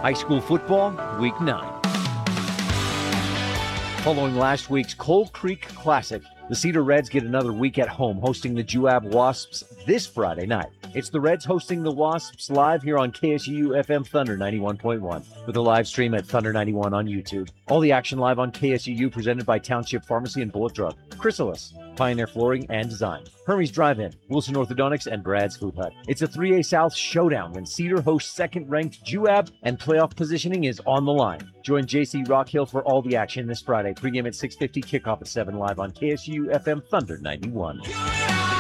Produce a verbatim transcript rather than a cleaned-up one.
High school football, week nine. Following last week's Coal Creek Classic, the Cedar Reds get another week at home hosting the Juab Wasps this Friday night. It's the Reds hosting the Wasps live here on K S U U F M Thunder ninety-one point one with a live stream at Thunder ninety-one on YouTube. All the action live on K S U U presented by Township Pharmacy and Bullet Drug, Chrysalis, Pioneer Flooring and Design, Hermes Drive-In, Wilson Orthodontics, and Brad's Food Hut. It's a three A South showdown when Cedar hosts second-ranked Juab and playoff positioning is on the line. Join J C Rockhill for all the action this Friday. Pregame at six fifty, kickoff at seven live on K S U U F M Thunder ninety-one.